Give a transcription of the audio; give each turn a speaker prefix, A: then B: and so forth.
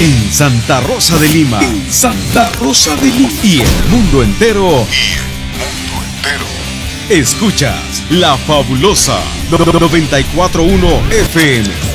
A: En Santa Rosa de Lima.
B: En Santa Rosa de Lima.
A: Y el mundo entero. Escuchas La Fabulosa 941 FM.